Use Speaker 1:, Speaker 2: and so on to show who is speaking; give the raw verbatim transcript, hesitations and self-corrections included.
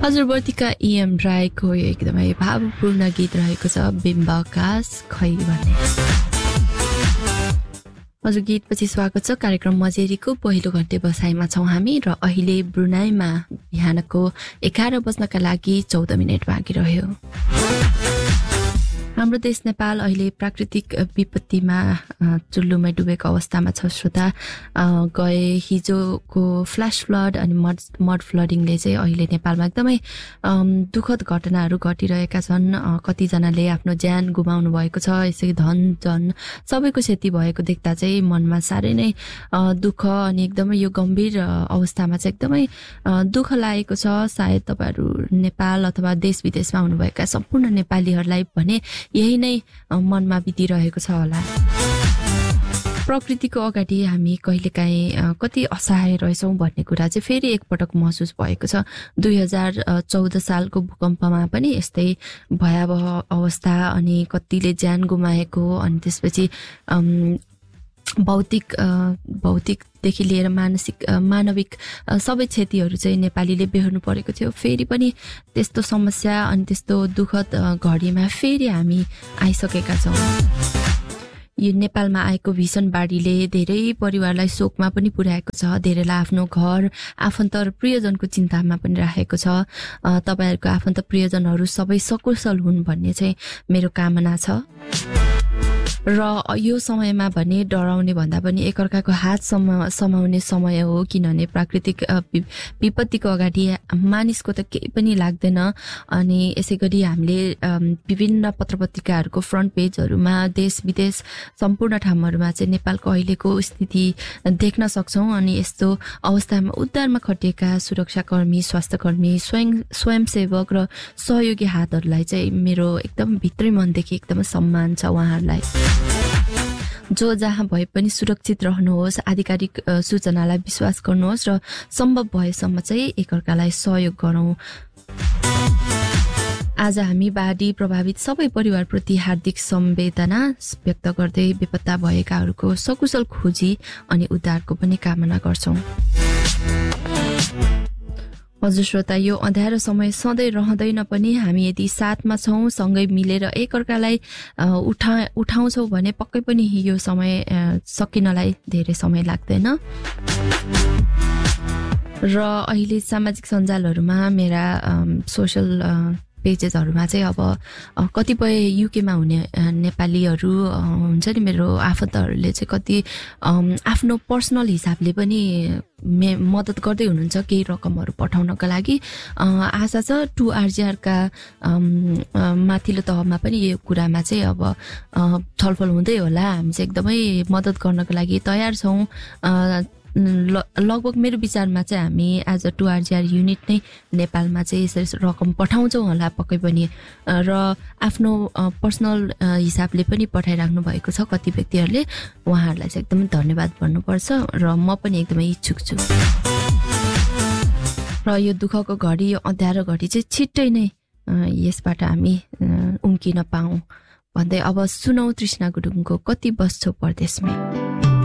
Speaker 1: हजुरवर्तीका इएम राईको यो एकदमै भावपूर्ण गीत रहेको छ बिम्ब आकाश खै भन्ने। हजुर गीतपछि स्वागत छ कार्यक्रम मजेरीको पहिलो घन्टे बसाइमा छौँ हामी र अहिले ब्रुनाईमा बिहानको एघार बज्नका लागि चौध मिनट बाँकी रह्यो। हाम्रो देश नेपाल अहिले प्राकृतिक विपत्तिमा चुल्लुमै डुबेको अवस्थामा छ श्रोता। गए हिजोको फ्ल्यास फ्लड अनि मड मड फ्लडिङले चाहिँ अहिले नेपालमा एकदमै दुःखद घटनाहरू घटिरहेका छन्। कतिजनाले आफ्नो ज्यान गुमाउनु भएको छ, यसै धन जन सबैको क्षति भएको देख्दा चाहिँ मनमा साह्रै नै दुःख अनि एकदमै यो गम्भीर अवस्थामा चाहिँ एकदमै दुःख लागेको छ। सायद तपाईँहरू नेपाल अथवा देश विदेशमा हुनुभएका सम्पूर्ण नेपालीहरूलाई भने यही नै मनमा बितिरहेको छ होला। प्रकृतिको अगाडि हामी कहिलेकाहीँ कति असहाय रहेछौँ भन्ने कुरा चाहिँ फेरि एकपटक महसुस भएको छ। दुई हजार चौध सालको भूकम्पमा पनि यस्तै भयावह अवस्था अनि कतिले ज्यान गुमाएको अनि त्यसपछि भौतिक भौतिकदेखि लिएर मानसिक मानविक सबै क्षतिहरू चाहिँ नेपालीले बेहोर्नु परेको थियो। फेरि पनि त्यस्तो समस्या अनि त्यस्तो दुःखद घडीमा फेरि हामी आइसकेका छौँ। यो नेपालमा आएको भीषण बाढीले धेरै परिवारलाई शोकमा पनि पुर्याएको छ, धेरैलाई आफ्नो घर आफन्त र प्रियजनको चिन्तामा पनि राखेको छ। तपाईँहरूको आफन्त प्रियजनहरू सबै सकुशल हुन् भन्ने चाहिँ मेरो कामना छ। र यो समयमा भने डराउने भन्दा पनि एकअर्काको हात समा समाउने समय हो, किनभने प्राकृतिक विपत्तिको अगाडि मानिसको त केही पनि लाग्दैन। अनि यसै गरी हामीले विभिन्न पत्रपत्रिकाहरूको फ्रन्ट पेजहरूमा देश विदेश सम्पूर्ण ठाउँहरूमा चाहिँ नेपालको अहिलेको स्थिति देख्न सक्छौँ। अनि यस्तो अवस्थामा उद्धारमा खटिएका सुरक्षाकर्मी, स्वास्थ्यकर्मी, स्वयं स्वयंसेवक र सहयोगी हातहरूलाई चाहिँ मेरो एकदम भित्रै मनदेखि एकदमै सम्मान छ उहाँहरूलाई। जो जहाँ भए पनि सुरक्षित रहनुहोस्, आधिकारिक सूचनालाई विश्वास गर्नुहोस् र सम्भव भएसम्म चाहिँ एकअर्कालाई सहयोग गरौँ। आज हामी बाढी प्रभावित सबै परिवारप्रति हार्दिक संवेदना व्यक्त गर्दै बेपत्ता भएकाहरूको सकुशल खोजी अनि उद्धारको पनि कामना गर्छौँ। हजुर श्रोता, यो अँध्यारो समय सधैँ रहँदैन पनि हामी यदि साथमा छौँ, सँगै मिलेर एकअर्कालाई उठा उठाउँछौँ भने पक्कै पनि यो समय सकिनलाई धेरै समय लाग्दैन। र अहिले सामाजिक सञ्जालहरूमा मेरा सोसल पेजेसहरूमा चाहिँ अब कतिपय युकेमा हुने नेपालीहरू हुन्छ नि, मेरो आफन्तहरूले चाहिँ कति आफ्नो पर्सनल हिसाबले पनि मे मद्दत गर्दै हुनुहुन्छ केही रकमहरू पठाउनका लागि। आशा छ टु आरजिआरका माथिल्लो तहमा पनि यो कुरामा चाहिँ अब छलफल हुँदै होला। हामी चाहिँ एकदमै मद्दत गर्नको लागि तयार छौँ। लगभग मेरो विचारमा चाहिँ हामी एज अ टु आरजिआर युनिट नै नेपालमा चाहिँ यसरी रकम पठाउँछौँ होला पक्कै पनि। र आफ्नो पर्सनल हिसाबले पनि पठाइराख्नु भएको छ कति व्यक्तिहरूले, उहाँहरूलाई चाहिँ एकदमै धन्यवाद भन्नुपर्छ र म पनि एकदमै इच्छुक छु। र यो दुःखको घडी, यो अँध्यारो घडी चाहिँ छिट्टै नै यसबाट हामी उम्किन पाऊँ भन्दै अब सुनौ तृष्णा गुरुङको कति बस्छौ परदेशमै।